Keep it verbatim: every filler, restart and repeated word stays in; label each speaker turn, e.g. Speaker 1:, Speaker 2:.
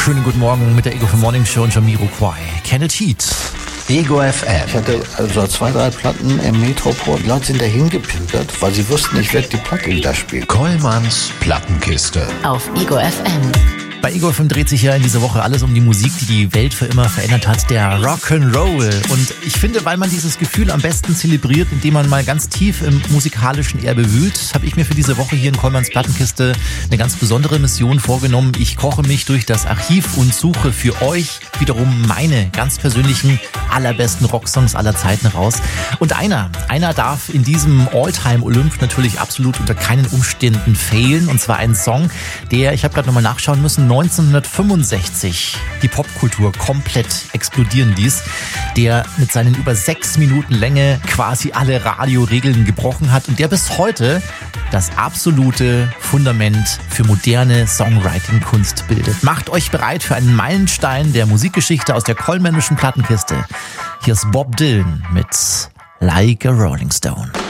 Speaker 1: Schönen guten Morgen mit der Ego für Morning Show und Jamiroquai. Kenneth Heat.
Speaker 2: Ego F M.
Speaker 3: Ich hatte also zwei, drei Platten im Metropol. Die Leute sind da hingepimpert, weil sie wussten, ich werde die Platte da spielen.
Speaker 2: Kollmanns Plattenkiste.
Speaker 4: Auf Ego F M.
Speaker 1: Bei Ego F M dreht sich ja in dieser Woche alles um die Musik, die die Welt für immer verändert hat, der Rock'n'Roll. Und ich finde, weil man dieses Gefühl am besten zelebriert, indem man mal ganz tief im musikalischen Erbe wühlt, habe ich mir für diese Woche hier in Kollmanns Plattenkiste eine ganz besondere Mission vorgenommen. Ich koche mich durch das Archiv und suche für euch wiederum meine ganz persönlichen, allerbesten Rocksongs aller Zeiten raus. Und einer, einer darf in diesem All-Time-Olymp natürlich absolut unter keinen Umständen fehlen. Und zwar ein Song, der, ich habe gerade nochmal nachschauen müssen, neunzehnhundertfünfundsechzig die Popkultur komplett explodieren ließ, der mit seinen über sechs Minuten Länge quasi alle Radioregeln gebrochen hat und der bis heute das absolute Fundament für moderne Songwriting-Kunst bildet. Macht euch bereit für einen Meilenstein der Musikgeschichte aus der kollmännischen Plattenkiste. Hier ist Bob Dylan mit Like a Rolling Stone.